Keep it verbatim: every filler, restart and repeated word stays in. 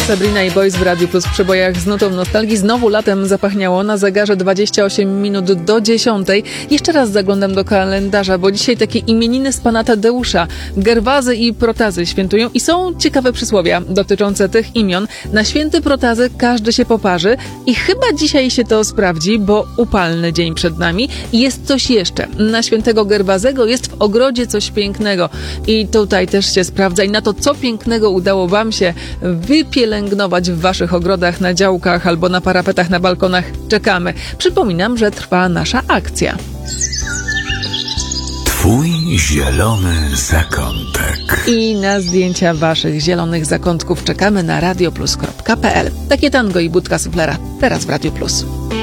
Sabrina i Boys w Radiu Plus w przebojach z nutą nostalgii. Znowu latem zapachniało, na zegarze dwadzieścia osiem minut do dziesiątej. Jeszcze raz zaglądam do kalendarza, bo dzisiaj takie imieniny z pana Tadeusza. Gerwazy i Protazy świętują i są ciekawe przysłowia dotyczące tych imion. Na święty Protazy każdy się poparzy i chyba dzisiaj się to sprawdzi, bo upalny dzień przed nami. I jest coś jeszcze. Na świętego Gerwazego jest w ogrodzie coś pięknego i tutaj też się sprawdza. I na to, co pięknego udało wam się wypielęgnować w waszych ogrodach, na działkach albo na parapetach, na balkonach, czekamy. Przypominam, że trwa nasza akcja. Twój zielony zakątek. I na zdjęcia waszych zielonych zakątków czekamy na radioplus kropka pe el. Takie tango i budka suflera teraz w Radiu Plus.